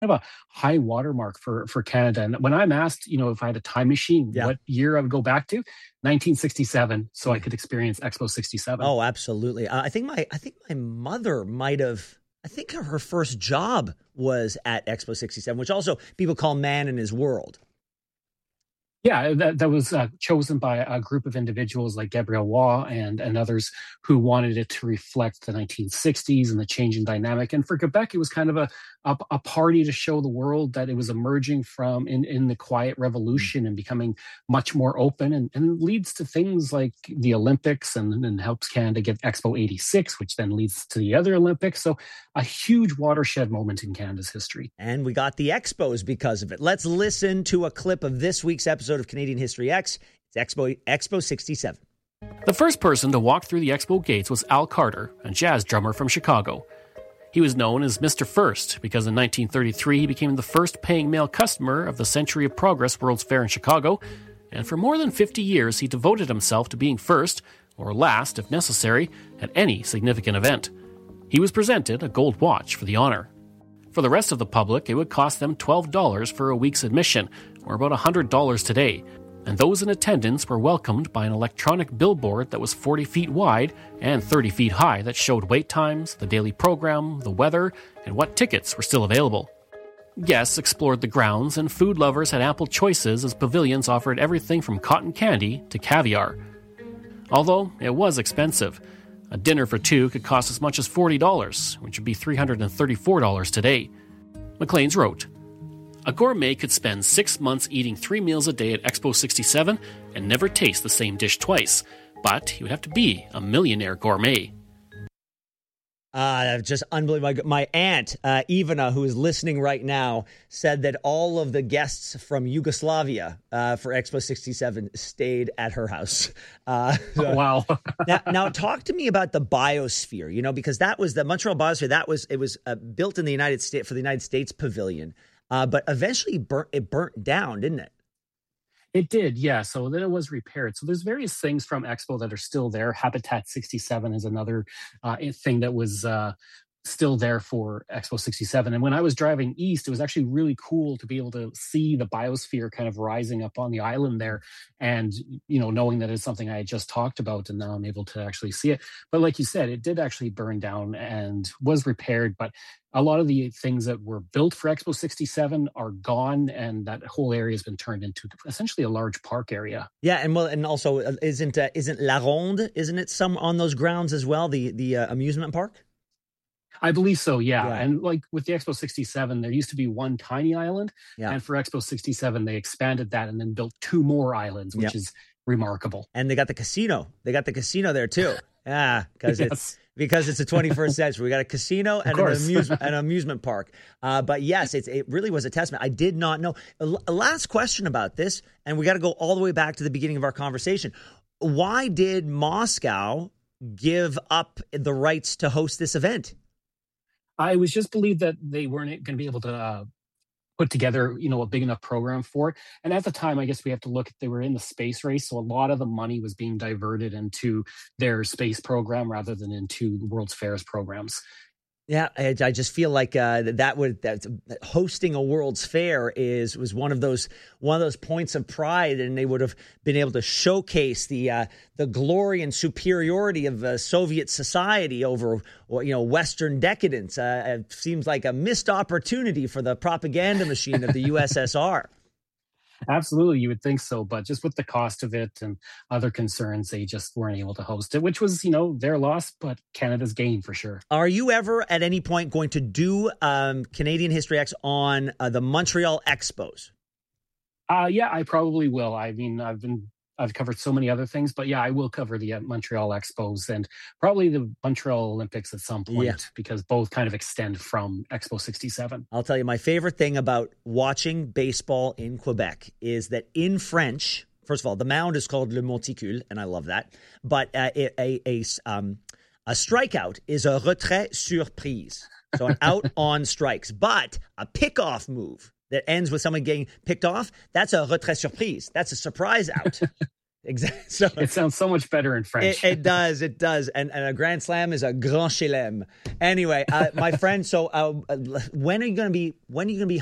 kind of a high watermark for Canada. And when I'm asked, if I had a time machine, Yeah. what year I would go back to, 1967, so I Yeah. could experience Expo 67. Oh, absolutely. I think my mother might have. I think her first job was at Expo 67, which also people call Man in His World. Yeah, that was chosen by a group of individuals like Gabriel Waugh and others who wanted it to reflect the 1960s and the changing dynamic. And for Quebec, it was kind of a party to show the world that it was emerging from in the quiet revolution and becoming much more open, and leads to things like the Olympics and helps Canada get Expo 86, which then leads to the other Olympics. So a huge watershed moment in Canada's history. And we got the Expos because of it. Let's listen to a clip of this week's episode of Canadian History X. It's Expo 67. The first person to walk through the Expo gates was Al Carter, a jazz drummer from Chicago. He was known as Mr. First because in 1933 he became the first paying male customer of the Century of Progress World's Fair in Chicago, and for more than 50 years he devoted himself to being first, or last if necessary, at any significant event. He was presented a gold watch for the honor. For the rest of the public, it would cost them $12 for a week's admission, or about $100 today, and those in attendance were welcomed by an electronic billboard that was 40 feet wide and 30 feet high that showed wait times, the daily program, the weather, and what tickets were still available. Guests explored the grounds, and food lovers had ample choices as pavilions offered everything from cotton candy to caviar. Although it was expensive. A dinner for two could cost as much as $40, which would be $334 today. Maclean's wrote, "A gourmet could spend 6 months eating 3 meals a day at Expo 67 and never taste the same dish twice, but he would have to be a millionaire gourmet." Just unbelievable. My aunt, Ivana, who is listening right now, said that all of the guests from Yugoslavia for Expo 67 stayed at her house. Wow. now, talk to me about the biosphere, because that was the Montreal Biosphere. It was built in the United States for the United States Pavilion, but eventually it burnt down, didn't it? It did, yeah. So then it was repaired. So there's various things from Expo that are still there. Habitat 67 is another thing that was still there for Expo 67. And when I was driving east, it was actually really cool to be able to see the biosphere kind of rising up on the island there. And, knowing that it's something I had just talked about, and now I'm able to actually see it. But like you said, it did actually burn down and was repaired. But a lot of the things that were built for Expo 67 are gone, and that whole area has been turned into essentially a large park area. Yeah, and also isn't La Ronde, isn't it some on those grounds as well, the amusement park? I believe so, yeah. And like with the Expo 67, there used to be one tiny island, and for Expo 67, they expanded that and then built 2 more islands, which is remarkable. And they got the casino. They got the casino there too. Yeah, because it's the 21st century. We got a casino and an amusement park. But yes, it really was a testament. I did not know. Last question about this, and we got to go all the way back to the beginning of our conversation. Why did Moscow give up the rights to host this event? I was just believed that they weren't going to be able to put together, a big enough program for it. And at the time, I guess we have to look at, they were in the space race. So a lot of the money was being diverted into their space program rather than into the World's Fairs programs. Yeah, I just feel like that hosting a World's Fair was one of those points of pride, and they would have been able to showcase the glory and superiority of Soviet society over Western decadence. It seems like a missed opportunity for the propaganda machine of the USSR. Absolutely, you would think so, but just with the cost of it and other concerns, they just weren't able to host it, which was, their loss, but Canada's gain for sure. Are you ever at any point going to do Canadian History X on the Montreal Expos? Yeah, I probably will. I mean, I've covered so many other things, but yeah, I will cover the Montreal Expos and probably the Montreal Olympics at some point, because both kind of extend from Expo 67. I'll tell you, my favorite thing about watching baseball in Quebec is that in French, first of all, the mound is called Le Monticule, and I love that. But a strikeout is a retrait surprise, so an out on strikes. But a pickoff move that ends with someone getting picked off, that's a retrait surprise. That's a surprise out. Exactly. So it sounds so much better in French. It does. And a Grand Slam is a Grand Chelem. Anyway, my friend. So when are you going to be